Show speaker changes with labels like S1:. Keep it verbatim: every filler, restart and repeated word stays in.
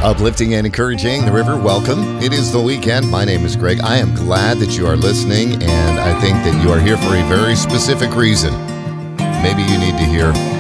S1: Uplifting and encouraging the river. Welcome. It is the weekend. My name is Greg. I am glad that you are listening, and I think that you are here for a very specific reason. Maybe you need to hear